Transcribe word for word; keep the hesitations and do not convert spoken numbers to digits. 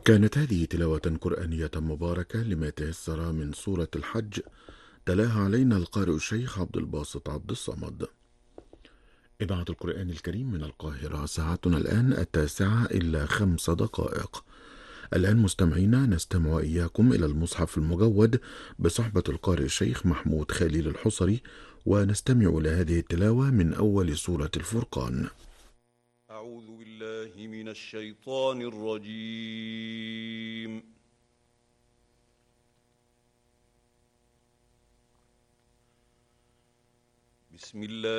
كانت هذه تلاوة قرآنية مباركة لما تيسر من سورة الحج، تلاها علينا القارئ الشيخ عبد الباسط عبد الصمد. إذاعة القرآن الكريم من القاهرة، ساعتنا الآن التاسعة إلا خمس دقائق. الآن مستمعينا نستمع إياكم إلى المصحف المجود بصحبة القارئ الشيخ محمود خليل الحصري، ونستمع إلى هذه التلاوة من أول سورة الفرقان. أعوذ بالله من الشيطان الرجيم. بسم الله